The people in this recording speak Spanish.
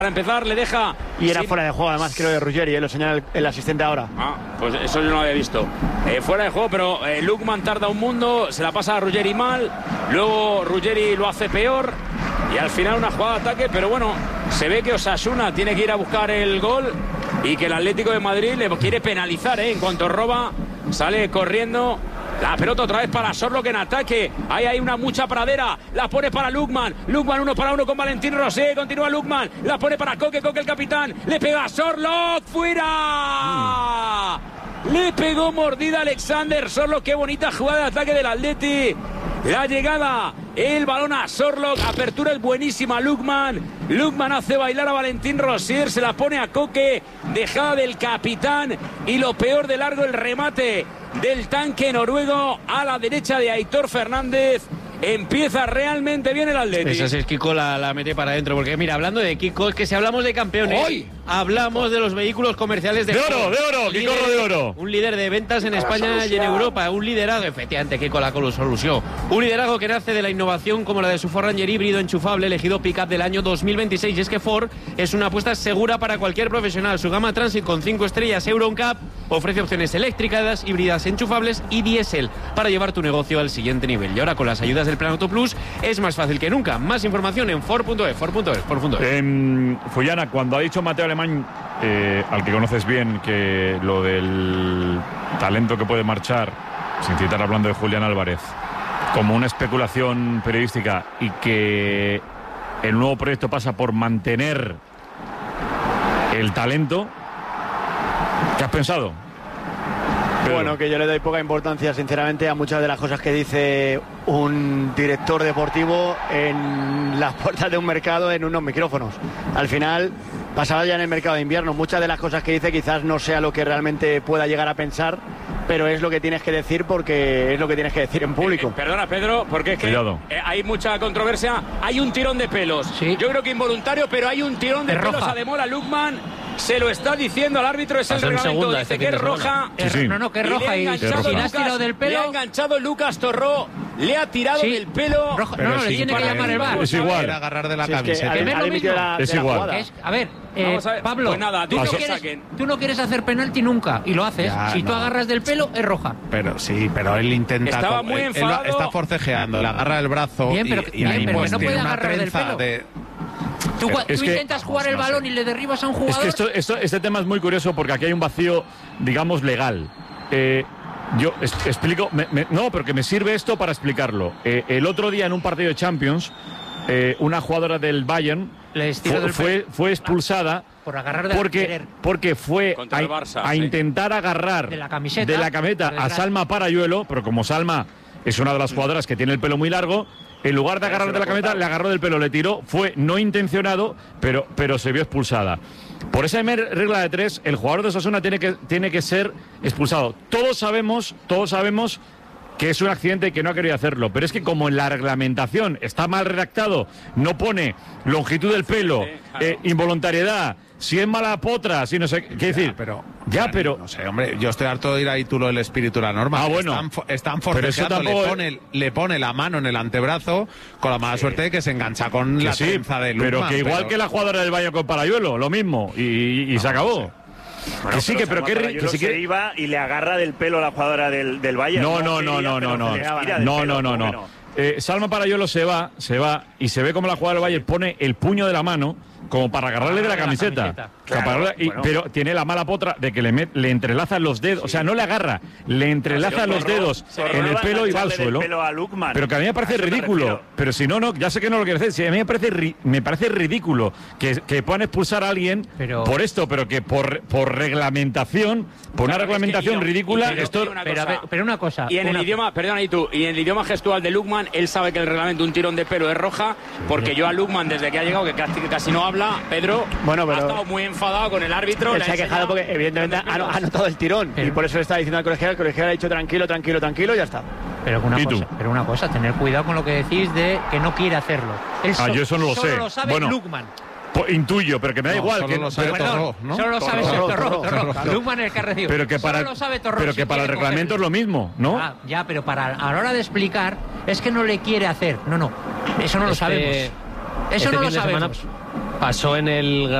Para empezar, le deja... Y era fuera de juego, además, creo, de Ruggeri, lo señala el asistente ahora. Pues eso yo no lo había visto. Fuera de juego, pero Lukman tarda un mundo, se la pasa a Ruggeri mal, luego Ruggeri lo hace peor, y al final una jugada de ataque, pero bueno, se ve que Osasuna tiene que ir a buscar el gol y que el Atlético de Madrid le quiere penalizar, en cuanto roba, sale corriendo. La pelota otra vez para Sorlock en ataque. Ahí hay mucha pradera. La pone para Lukman. Lukman 1 para 1 con Valentín Rosé. Continúa Lukman. La pone para Coque. Coque el capitán. Le pega a Sorlock. ¡Fuera! Le pegó mordida Alexander Sorlock. Qué bonita jugada de ataque del Atleti. La llegada. El balón a Sorlock. Apertura es buenísima. Lukman hace bailar a Valentín Rosier. Se la pone a Coque. Dejada del capitán. Y lo peor de largo, el remate del tanque noruego a la derecha de Aitor Fernández. Empieza realmente bien el Atleti. Esa es Kiko, la mete para adentro. Porque mira, hablando de Kiko, es que si hablamos de campeones, ¡Hoy! hablamos de los vehículos comerciales de oro, Kiko de oro. Un líder de ventas en España y en Europa. Un liderazgo, efectivamente, Kiko la solución. Un liderazgo que nace de la innovación como la de su Ford Ranger híbrido enchufable, elegido pick-up del año 2026. Y es que Ford es una apuesta segura para cualquier profesional. Su gama Transit con 5 estrellas Euro NCAP ofrece opciones eléctricas, híbridas enchufables y diésel para llevar tu negocio al siguiente nivel. Y ahora con las ayudas del Plan Auto Plus es más fácil que nunca. Más información en Ford.es. Fullana, cuando ha dicho Mateo Alemán, al que conoces bien, que lo del talento que puede marchar, sin citar hablando de Julián Álvarez, como una especulación periodística, y que el nuevo proyecto pasa por mantener el talento, ¿qué has pensado? Bueno, que yo le doy poca importancia, sinceramente, a muchas de las cosas que dice un director deportivo en las puertas de un mercado en unos micrófonos. Al final, pasado ya en el mercado de invierno, muchas de las cosas que dice quizás no sea lo que realmente pueda llegar a pensar, pero es lo que tienes que decir porque es lo que tienes que decir en público. Perdona, Pedro, porque es que hay mucha controversia. Hay un tirón de pelos. Sí. Yo creo que involuntario, pero hay un tirón de pelos a Demola. Lukman se lo está diciendo al árbitro, es el reglamento, dice que es roja. No, que es roja. Y si le has tirado del pelo, le ha enganchado Lucas Torró, le ha tirado del pelo. Roja, no, le tiene que llamar el VAR. Es igual. Agarrar de la camiseta. Es igual. A ver, Pablo, pues nada, tú no quieres hacer penalti nunca y lo haces. Ya, si tú agarras del pelo, es roja. Pero él intenta. Estaba muy enfadado. Él está forcejeando, le agarra el brazo. Bien, pero que no puede agarrar del pelo. Tú intentas jugar el balón y le derribas a un jugador. Es que este tema es muy curioso porque aquí hay un vacío, digamos, legal. Yo explico, no, pero que me sirve esto para explicarlo. El otro día en un partido de Champions, una jugadora del Bayern fue expulsada por agarrar de porque fue a intentar agarrar de la camiseta a Salma Parayuelo, pero como Salma es una de las jugadoras que tiene el pelo muy largo, en lugar de agarrar de la camiseta, le agarró del pelo, le tiró, fue no intencionado, pero se vio expulsada. Por esa regla de 3, el jugador de Osasuna tiene que ser expulsado. Todos sabemos que es un accidente y que no ha querido hacerlo, pero es que como en la reglamentación está mal redactado, no pone longitud del pelo, involuntariedad, si es mala potra, si no sé qué decir. Pero no sé, hombre, yo estoy harto de ir ahí tú lo del espíritu de la norma. Bueno. Están forcejeando, le pone la mano en el antebrazo con la mala suerte de que se engancha con la trenza de Lukman. Pero que igual que la jugadora del Bayern con Parayuelo, lo mismo, y se acabó. Bueno, que sí, pero que se iba y le agarra del pelo a la jugadora del Bayern. No. Salma Parayuelo se va y se ve como la jugadora del Bayern pone el puño de la mano como para agarrarle de la camiseta. Claro, pero tiene la mala potra de que le entrelazan los dedos, o sea, no le agarra, le entrelaza los dedos en el pelo y va al suelo. Pero que a mí me parece ridículo. Pero si no, ya sé que no lo quiere hacer. Si a mí me parece ridículo que puedan expulsar a alguien por esto, pero que por reglamentación, por una reglamentación ridícula, pero una cosa. Y en el idioma, perdona, y en el idioma gestual de Lukman, él sabe que el reglamento un tirón de pelo es roja, porque yo a Lukman desde que ha llegado, que casi no habla, Pedro, ha estado muy enfadado con el árbitro. Él se ha quejado porque evidentemente ha notado el tirón y por eso le está diciendo al colegial, el colegial ha dicho tranquilo, y ya está. Pero una cosa, tener cuidado con lo que decís de que no quiere hacerlo. Yo eso no lo sé. Solo lo sabe Lukman. Intuyo, pero que me da igual. Solo lo sabe Torró, ¿no? Solo lo sabe Torró. Lukman es el que ha recibido. Pero que para el reglamento es lo mismo, ¿no? Ya, pero a la hora de explicar es que no le quiere hacer. No, eso no lo sabemos. Eso no lo sabemos. Pasó en el